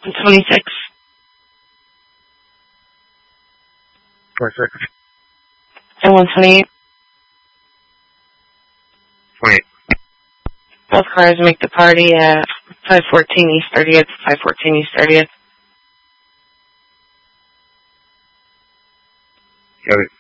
26. 26. And 128. 28. Both cars make the party at 514 East 30th, 514 East 30th. Got it.